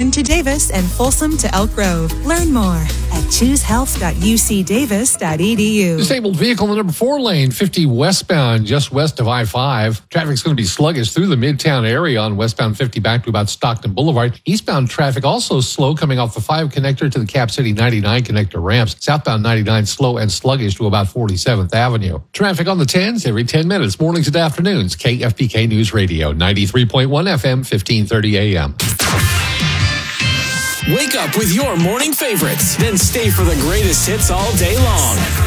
Farmington to Davis and Folsom to Elk Grove. Learn more at choosehealth.ucdavis.edu. Disabled vehicle in the number 4 lane, 50 westbound, just west of I-5. Traffic's going to be sluggish through the Midtown area on westbound 50 back to about Stockton Boulevard. Eastbound traffic also slow coming off the 5 connector to the Cap City 99 connector ramps. Southbound 99 slow and sluggish to about 47th Avenue. Traffic on the 10s every 10 minutes, mornings and afternoons. KFBK News Radio, 93.1 FM, 1530 AM. Wake up with your morning favorites, then stay for the greatest hits all day long.